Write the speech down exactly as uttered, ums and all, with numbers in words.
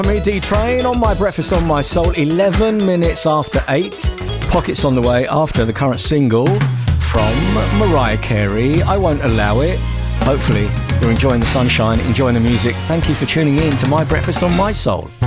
Me, D-Train, on My Breakfast on My Soul, eleven minutes after eight. Pockets on the way after the current single from Mariah Carey, I Won't Allow It. Hopefully you're enjoying the sunshine, enjoying the music. Thank you for tuning in to My Breakfast on My Soul.